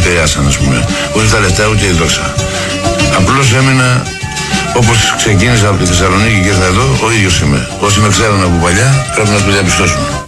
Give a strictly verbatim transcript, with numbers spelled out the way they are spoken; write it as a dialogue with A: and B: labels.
A: επηρεάσαν, ας πούμε. Ούτε τα λεφτά ούτε η δόξα. Απλώς έμεινα όπως ξεκίνησα από τη Θεσσαλονίκη και ήρθα εδώ, ο ίδιος είμαι. Όσοι με ξέρουν από παλιά πρέπει να το διαπιστώσουν.